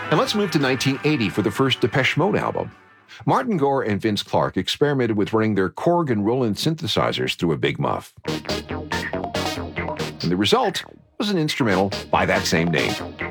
And let's move to 1980 for the first Depeche Mode album. Martin Gore and Vince Clarke experimented with running their Korg and Roland synthesizers through a Big Muff. And the result was an instrumental by that same name.